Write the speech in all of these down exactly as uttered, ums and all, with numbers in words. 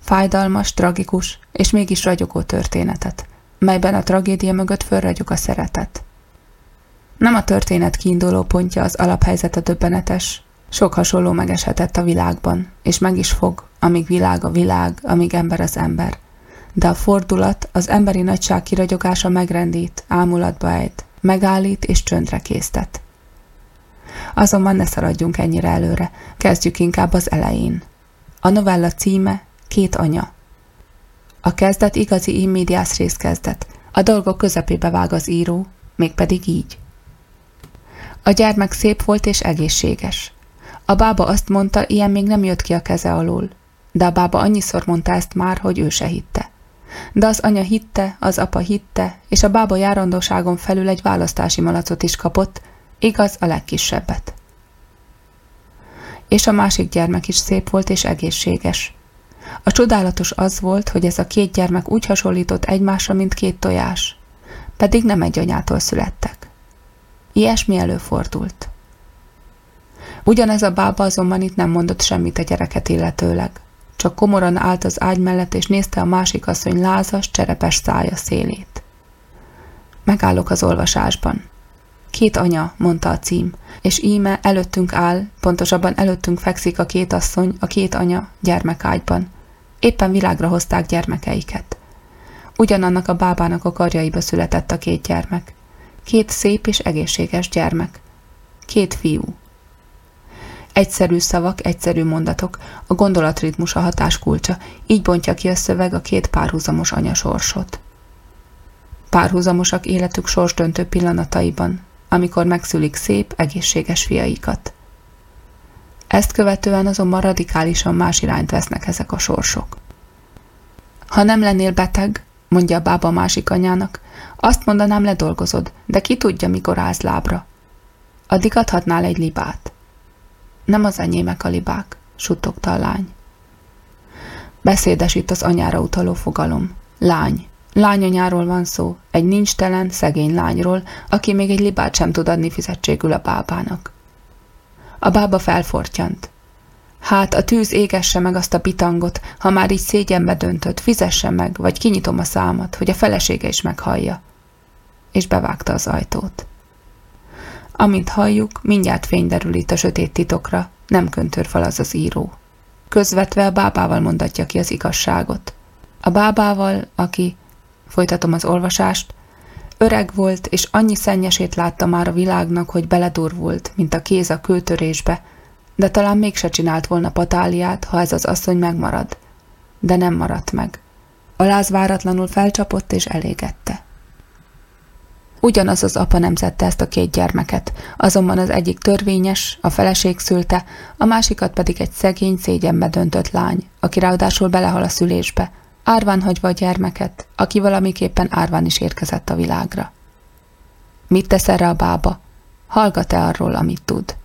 fájdalmas, tragikus és mégis ragyogó történetet, melyben a tragédia mögött fölragyog a szeretet. Nem a történet kiinduló pontja az alaphelyzet a döbbenetes, sok hasonló megeshetett a világban, és meg is fog, amíg világ a világ, amíg ember az ember. De a fordulat, az emberi nagyság kiragyogása megrendít, ámulatba ejt, megállít és csöndre késztet. Azonban ne szaladjunk ennyire előre, kezdjük inkább az elején. A novella címe Két anya. A kezdet igazi in medias res kezdet, a dolgok közepébe vág az író, mégpedig így. A gyermek szép volt és egészséges. A bába azt mondta, ilyen még nem jött ki a keze alól, de a bába annyiszor mondta ezt már, hogy ő se hitte. De az anya hitte, az apa hitte, és a bába járandóságon felül egy választási malacot is kapott, igaz, a legkisebbet. És a másik gyermek is szép volt és egészséges. A csodálatos az volt, hogy ez a két gyermek úgy hasonlított egymásra, mint két tojás, pedig nem egy anyától születtek. Ilyesmi előfordult. Ugyanez a bába azonban itt nem mondott semmit a gyereket illetőleg, csak komoran állt az ágy mellett és nézte a másik asszony lázas, cserepes szája szélét. Megállok az olvasásban. Két anya, mondta a cím, és íme előttünk áll, pontosabban előttünk fekszik a két asszony, a két anya gyermekágyban. Éppen világra hozták gyermekeiket. Ugyanannak a bábának a karjaiba született a két gyermek. Két szép és egészséges gyermek. Két fiú. Egyszerű szavak, egyszerű mondatok, a gondolatritmus a hatás kulcsa, így bontja ki a szöveg a két párhuzamos anyasorsot. Párhuzamosak életük sorsdöntő pillanataiban, amikor megszülik szép, egészséges fiaikat. Ezt követően azonban radikálisan más irányt vesznek ezek a sorsok. Ha nem lennél beteg, mondja a bába másik anyának, azt mondanám, ledolgozod, de ki tudja, mikor állsz lábra. Addig adhatnál egy libát. Nem az enyémek a libák, suttogta a lány. Beszédes itt az anyára utaló fogalom. Lány. Lányanyáról van szó, egy nincstelen, szegény lányról, aki még egy libát sem tud adni fizetségül a bábának. A bába felfortyant. Hát a tűz égesse meg azt a bitangot, ha már így szégyenbe döntött, fizesse meg, vagy kinyitom a számat, hogy a felesége is meghallja. És bevágta az ajtót. Amint halljuk, mindjárt fény derül itt a sötét titokra, nem köntörfal az az író. Közvetve a bábával mondatja ki az igazságot. A bábával, aki, folytatom az olvasást, öreg volt, és annyi szennyesét látta már a világnak, hogy beledurvult, mint a kéz a kőtörésbe, de talán mégse csinált volna patáliát, ha ez az asszony megmarad. De nem maradt meg. A láz váratlanul felcsapott és elégette. Ugyanaz az apa nemzette ezt a két gyermeket, azonban az egyik törvényes, a feleség szülte, a másikat pedig egy szegény, szégyenbe döntött lány, aki ráadásul belehal a szülésbe, árván hagyva a gyermeket, aki valamiképpen árván is érkezett a világra. Mit tesz erre a bába? Hallgat-e arról, amit tud?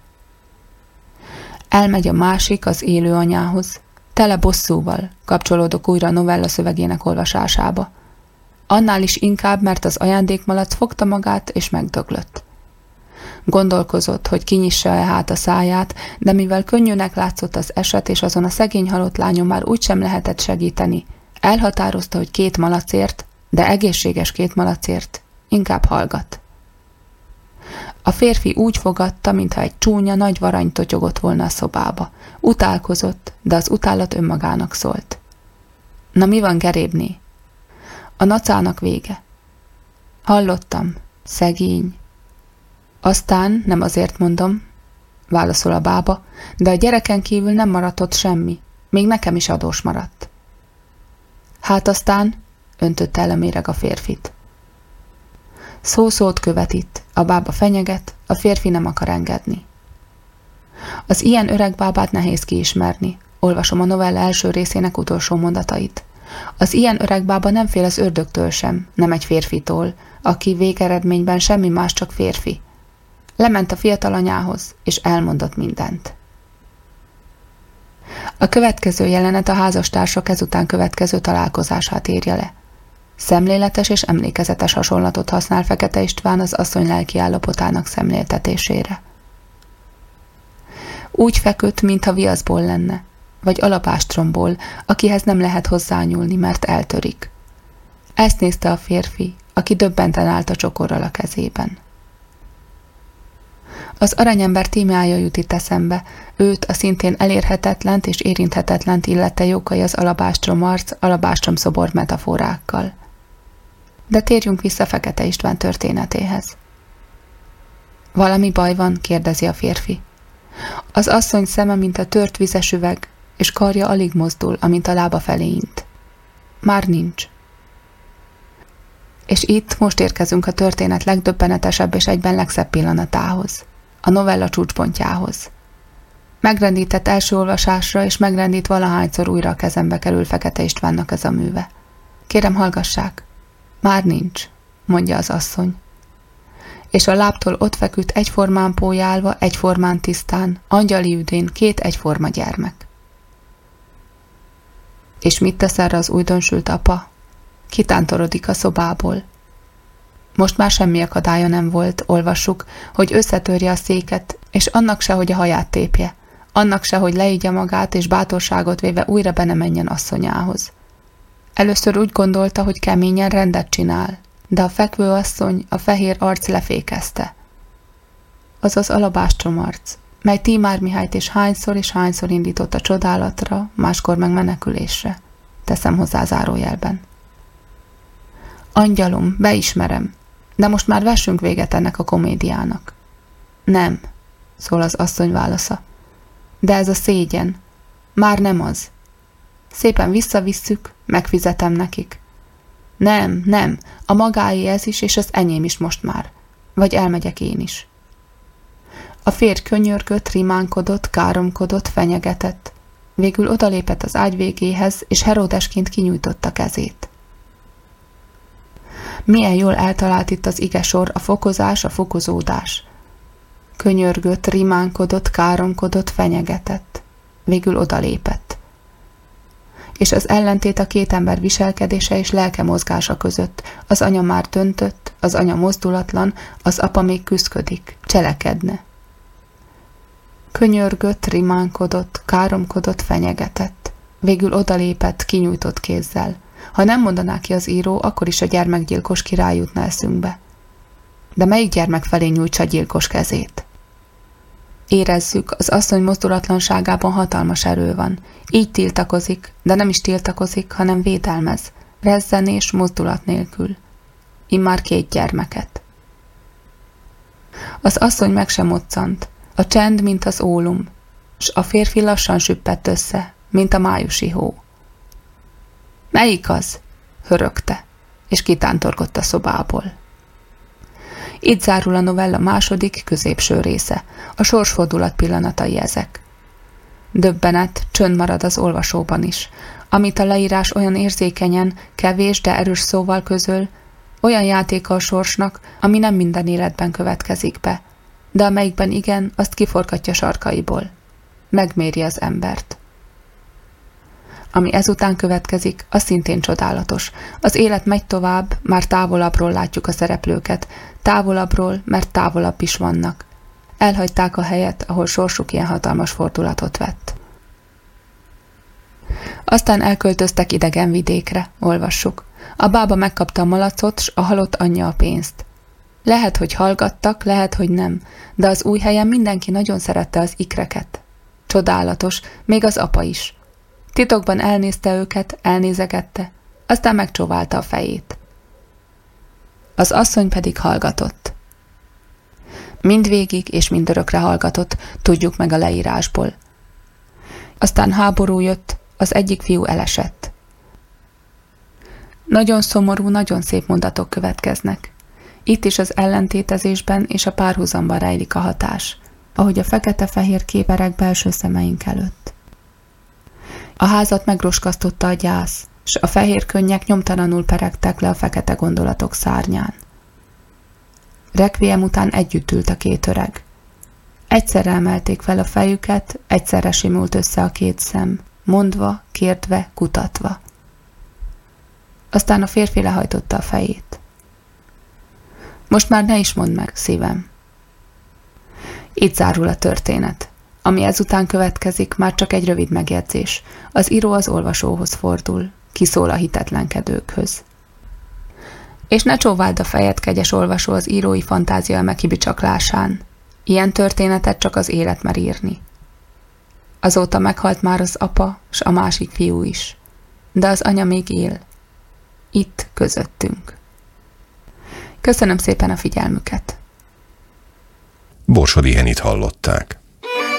Elmegy a másik az élő anyához, tele bosszúval, kapcsolódok újra a novella szövegének olvasásába. Annál is inkább, mert az ajándékmalac fogta magát és megdöglött. Gondolkozott, hogy kinyissa-e hát a száját, de mivel könnyűnek látszott az eset, és azon a szegény halott lányon már úgysem lehetett segíteni, elhatározta, hogy két malacért, de egészséges két malacért inkább hallgat. A férfi úgy fogadta, mintha egy csúnya, nagy varany totyogott volna a szobába. Utálkozott, de az utálat önmagának szólt. Na mi van, Gerébné? A nacának vége. Hallottam, szegény. Aztán, nem azért mondom, válaszol a bába, de a gyereken kívül nem maradt ott semmi, még nekem is adós maradt. Hát aztán, öntötte el a méreg a férfit. Szó-szót követ itt, a bába fenyeget, a férfi nem akar engedni. Az ilyen öreg bábát nehéz kiismerni, olvasom a novella első részének utolsó mondatait. Az ilyen öreg bába nem fél az ördögtől sem, nem egy férfitól, aki végeredményben semmi más, csak férfi. Lement a fiatal anyához, és elmondott mindent. A következő jelenet a házastársak ezután következő találkozását írja le. Szemléletes és emlékezetes hasonlatot használ Fekete István az asszony lelki állapotának szemléltetésére. Úgy feküdt, mintha viaszból lenne. vagy alabástromból, akihez nem lehet hozzányúlni, mert eltörik. Ezt nézte a férfi, aki döbbenten állt a csokorral a kezében. Az aranyember tímája jut itt eszembe, őt a szintén elérhetetlent és érinthetetlent illette jókai az alabástrom arc, alabástrom szobor metaforákkal. De térjünk vissza Fekete István történetéhez. Valami baj van? Kérdezi a férfi. Az asszony szeme, mint a tört vizes üveg, és karja alig mozdul, amint a lába felé int. Már nincs. És itt most érkezünk a történet legdöbbenetesebb és egyben legszebb pillanatához, a novella csúcspontjához. Megrendített első olvasásra, és megrendít valahányszor újra a kezembe kerül Fekete Istvánnak ez a műve. Kérem, hallgassák. Már nincs, mondja az asszony. És a láptól ott feküdt egyformán pólyálva, egyformán tisztán, angyali üdén két egyforma gyermek. És mit tesz erre az újdonsült apa? Kitántorodik a szobából. Most már semmi akadálya nem volt, olvassuk, hogy összetörje a széket, és annak se, hogy a haját tépje, annak se, hogy leígya magát, és bátorságot véve újra be ne menjen asszonyához. Először úgy gondolta, hogy keményen rendet csinál, de a fekvő asszony a fehér arc lefékezte. Az az alabástrom arc, mely Tímár Mihályt és hányszor és hányszor indított a csodálatra, máskor meg menekülésre. Teszem hozzá zárójelben. Angyalom, beismerem, de most már vessünk véget ennek a komédiának. Nem, szól az asszony válasza. De ez a szégyen. Már nem az. Szépen visszavisszük, megfizetem nekik. Nem, nem, a magáé ez is, és az enyém is most már. Vagy elmegyek én is. A férj könyörgött, rimánkodott, káromkodott, fenyegetett. Végül odalépett az ágy végéhez, és Heródesként kinyújtotta kezét. Milyen jól eltalált itt az igesor, a fokozás, a fokozódás. Könyörgött, rimánkodott, káromkodott, fenyegetett. Végül odalépett. És az ellentét a két ember viselkedése és lelke mozgása között. Az anya már döntött, az anya mozdulatlan, az apa még küszködik, cselekedne. Könyörgött, rimánkodott, káromkodott, fenyegetett. Végül odalépett, kinyújtott kézzel. Ha nem mondaná ki az író, akkor is a gyermekgyilkos király jutna eszünkbe. De melyik gyermek felé nyújtsa gyilkos kezét? Érezzük, az asszony mozdulatlanságában hatalmas erő van. Így tiltakozik, de nem is tiltakozik, hanem védelmez, rezzenés, mozdulat nélkül. Immár két gyermeket. Az asszony meg sem moccant, a csend, mint az ólum, s a férfi lassan süppett össze, mint a májusi hó. Melyik az? Hörögte, és kitántorgott a szobából. Itt zárul a novella második, középső része. A sorsfordulat pillanatai ezek. Döbbenet, csönd marad az olvasóban is. Amit a leírás olyan érzékenyen, kevés, de erős szóval közöl, olyan játéka a sorsnak, ami nem minden életben következik be, de amelyikben igen, azt kiforgatja sarkaiból. Megméri az embert. Ami ezután következik, az szintén csodálatos. Az élet megy tovább, már távolabbról látjuk a szereplőket, távolabbról, mert távolabb is vannak. Elhagyták a helyet, ahol sorsuk ilyen hatalmas fordulatot vett. Aztán elköltöztek idegen vidékre, olvassuk. A bába megkapta a malacot, s a halott anyja a pénzt. Lehet, hogy hallgattak, lehet, hogy nem, de az új helyen mindenki nagyon szerette az ikreket. Csodálatos, még az apa is. Titokban elnézte őket, elnézegette, aztán megcsóválta a fejét. Az asszony pedig hallgatott. Mindvégig és mindörökre hallgatott, tudjuk meg a leírásból. Aztán háború jött, az egyik fiú elesett. Nagyon szomorú, nagyon szép mondatok következnek. Itt is az ellentétezésben és a párhuzamban rejlik a hatás, ahogy a fekete-fehér képerek belső szemeink előtt. A házat megroskasztotta a gyász, s a fehér könnyek nyomtalanul peregtek le a fekete gondolatok szárnyán. Requiem után együtt ült a két öreg. Egyszerre emelték fel a fejüket, egyszerre simult össze a két szem, mondva, kérdve, kutatva. Aztán a férfi lehajtotta a fejét. Most már ne is mondd meg, szívem. Itt zárul a történet. Ami ezután következik, már csak egy rövid megjegyzés. Az író az olvasóhoz fordul, kiszól a hitetlenkedőkhöz. És ne csóváld a fejed, kegyes olvasó, az írói fantázia eme kibicsaklásán. Ilyen történetet csak az élet mer írni. Azóta meghalt már az apa, s a másik fiú is. De az anya még él. Itt közöttünk. Köszönöm szépen a figyelmüket. Borsodi Henit hallották.